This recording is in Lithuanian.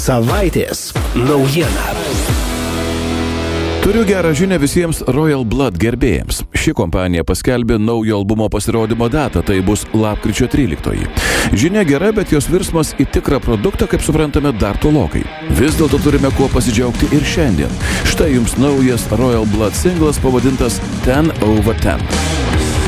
Savaitės naujiena. Turiu gerą žinią visiems Royal Blood gerbėjams. Ši kompanija paskelbė naujo albumo pasirodymo datą, tai bus lapkričio 13. Žinia gera, bet jos virsmas į tikrą produktą, kaip suprantame, dar tolokai. Vis dėlto turime kuo pasidžiaugti ir šiandien. Štai jums naujas Royal Blood singlas pavadintas 10/10.